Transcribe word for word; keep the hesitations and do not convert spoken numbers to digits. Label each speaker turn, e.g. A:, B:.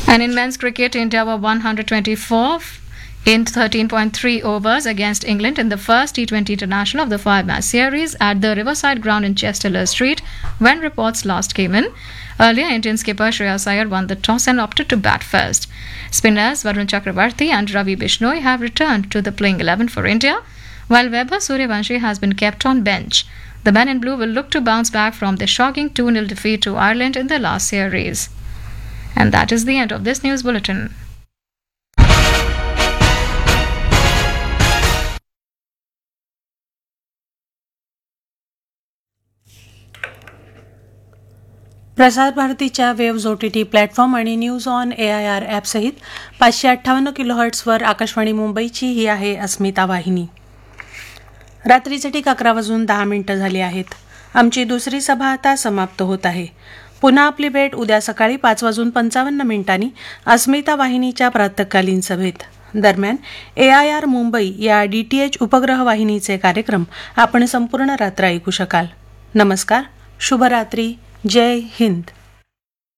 A: And in men's cricket, India were one hundred twenty-four in thirteen point three overs against England in the first T twenty international of the five-match series at the Riverside Ground in Chester Street when reports last came in. Earlier, Indian skipper Shreyas Iyer won the toss and opted to bat first. Spinners Varun Chakravarti and Ravi Bishnoi have returned to the playing eleven for India, while Vaibhav Suryavanshi has been kept on bench. The men in blue will look to bounce back from the shocking two nil defeat to Ireland in the last series. And that is the end of this news bulletin.
B: प्रसार भारतीच्या waves O T T platform आणि news on A I R ॲपसहित पाचशे अठ्ठावन्न किलोहर्ट्सवर आकाशवाणी मुंबईची ही आहे अस्मिता वाहिनी. रात्रीचे ठीक अकरा वाजून दहा मिनिटं झाली आहेत. आमची दुसरी सभा आता समाप्त होत आहे. पुन्हा आपली भेट उद्या सकाळी पाच वाजून पंचावन्न मिनिटांनी अस्मिता वाहिनीच्या प्रातःकालीन सभेत. दरम्यान ए आय आर मुंबई या डी टी एच उपग्रह वाहिनीचे कार्यक्रम आपण संपूर्ण रात्र ऐकू शकाल. नमस्कार, शुभरात्री, जय हिंद.